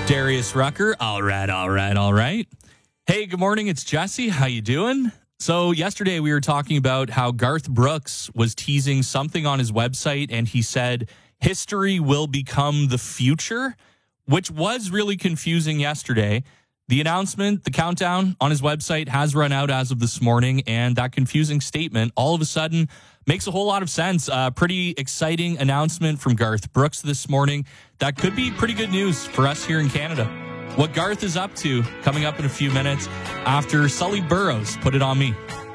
Darius Rucker. All right. Hey, good morning. It's Jesse. How you doing? So yesterday we were talking about how Garth Brooks was teasing something on his website, and he said history will become the future, which was really confusing yesterday. The announcement, the countdown on his website has run out as of this morning, and that confusing statement all of a sudden makes a whole lot of sense. Pretty exciting announcement from Garth Brooks this morning. That could be pretty good news for us here in Canada. What Garth is up to coming up in a few minutes after Sully Burrows, Put It On Me.